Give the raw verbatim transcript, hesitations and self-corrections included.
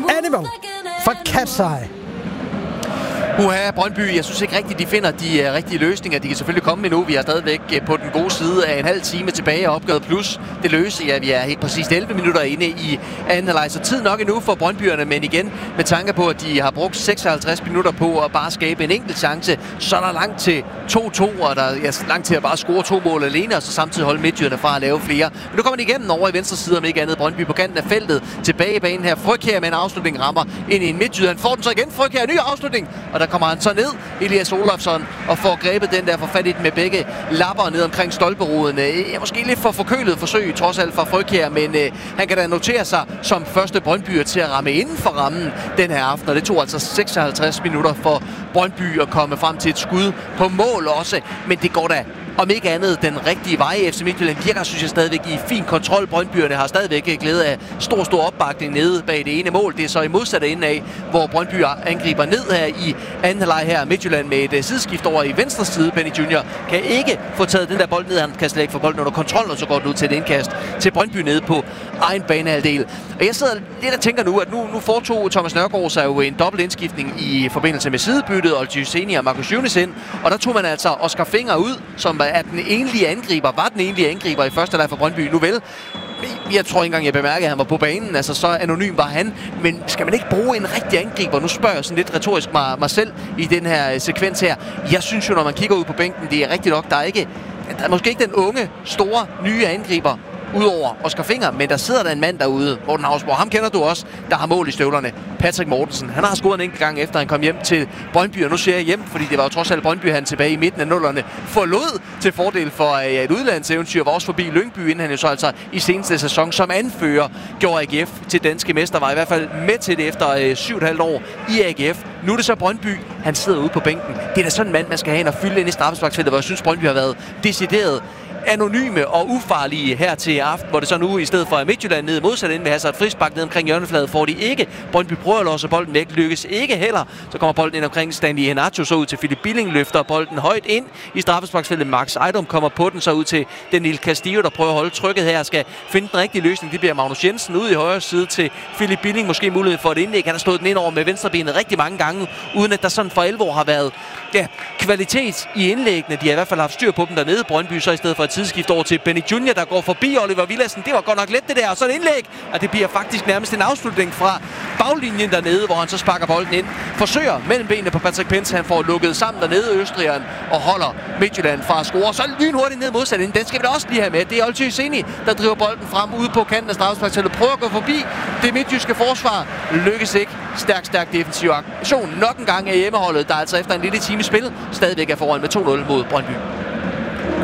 Animal fra Cat's Eye. Uha, Brøndby, jeg synes ikke rigtigt, de finder de uh, rigtige løsninger. De kan selvfølgelig komme endnu. Vi er stadigvæk uh, på den gode side af en halv time tilbage og opgået plus det løse. Ja, vi er helt præcis elleve minutter inde i anden halvleg, så tid nok endnu for Brøndbyerne, men igen med tanke på, at de har brugt seksoghalvtreds minutter på at bare skabe en enkelt chance, så er der langt til to to, og der er ja, langt til at bare score to mål alene, og så samtidig holde Midtjylland fra at lave flere. Men nu kommer de igennem over i venstre side, om ikke andet. Brøndby på kanten af feltet, tilbage i banen her. Frøkjær med en afslutning rammer ind i en Midtjylland. Får den så igen. Frøkjær, ny afslutning, og der kommer han så ned, Elias Olofsson, og får grebet den der, for fat i den med begge lapper ned omkring stolperoden. Ja, måske lidt for forkølet forsøg, trods alt fra Frøkjær, men øh, han kan da notere sig som første Brøndbyer til at ramme inden for rammen den her aften, og det tog altså seksoghalvtreds minutter for Brøndby at komme frem til et skud på mål også, men det går da om ikke andet den rigtige vej. F C Midtjylland virker, synes jeg, stadigvæk i fin kontrol. Brøndbyerne har stadigvæk glæde af stor, stor opbakning nede bag det ene mål. Det er så i modsatte ende af, hvor Brøndby angriber ned her i anden halvleg her. Midtjylland med et sideskift over i venstre side. Benny Junior kan ikke få taget den der bold ned. Han kan slet ikke få bolden under kontrol, og så går det ud til et indkast til Brøndby nede på egen banehalvdel. Og jeg sidder lidt og tænker nu, at nu, nu foretog Thomas Nørgaard sig jo en dobbelt indskiftning i forbindelse med sidebyttet, og Olcay og Marcus Younes ind. Og der tog man altså Oscar Finger ud, som er den enlige angriber, var den enlige angriber i første halvleg for Brøndby. Nu vel, jeg tror ikke engang, jeg bemærkede, at han var på banen. Altså, så anonym var han. Men skal man ikke bruge en rigtig angriber? Nu spørger jeg sådan lidt retorisk mig, mig selv i den her sekvens her. Jeg synes jo, når man kigger ud på bænken, det er rigtigt nok, der er ikke, der er måske ikke den unge, store, nye angriber, udover Oscar Finger, men der sidder der en mand derude, Morten Hausborg, ham kender du også, der har mål i støvlerne. Patrick Mortensen, han har scoret en enkelt gang efter han kom hjem til Brøndby, og nu siger jeg hjem, fordi det var jo trods alt Brøndby, han tilbage i midten af nullerne forlod til fordel for ja, et udlandseventyr, var også forbi Lyngby, inden han jo så altså i seneste sæson som anfører gjorde A G F til danske mester, var i hvert fald med til det efter øh, syv og et halvt år i A G F. Nu er det så Brøndby, han sidder ude på bænken. Det er da sådan en mand, man skal have ind og fylde ind i straffesparksfeltet, hvor jeg synes, Brøndby har været decideret anonyme og ufarlige her til aften, hvor det så nu i stedet for Midtjylland ned modsat inde med Hassard Frisbak ned omkring hjørnefladet, får de ikke. Brøndby prøver at låse bolden væk, lykkes ikke heller. Så kommer bolden ind omkring Stanley Henacho, så ud til Philip Billing, løfter bolden højt ind i straffesparksfeltet. Max Ejdom kommer på den, så ud til Daniel Castillo, der prøver at holde trykket her, skal finde den rigtige løsning. Det bliver Magnus Jensen ud i højre side til Philip Billing, måske mulighed for et indlæg. Han har slået den ind over med venstrebenet rigtig mange gange, uden at der sådan for alvor har været ja, kvalitet i indlæggene. De har i hvert fald haft styr på dem dernede. Brøndby så i stedet for et tidsskift over til Benny Junior, der går forbi Oliver Villadsen. Det var godt nok let det der, og så et indlæg, og det bliver faktisk nærmest en afslutning fra baglinjen dernede, hvor han så sparker bolden ind. Forsøger mellem benene på Patrick Pence, han får lukket sammen dernede Østrigeren og holder Midtjylland fra at score. Så lynhurtigt ned modsat ind. Den skal vi da også lige have med. Det er Olcay der driver bolden frem ude på kanten af straffesparksfeltet. Prøver at gå forbi det midtjyske forsvar. Lykkes ikke. Stærk, stærk defensiv aktion. Nok en gang af hjemmeholdet, der altså efter en lille time spil stadigvæk er foran med to nul mod Brøndby.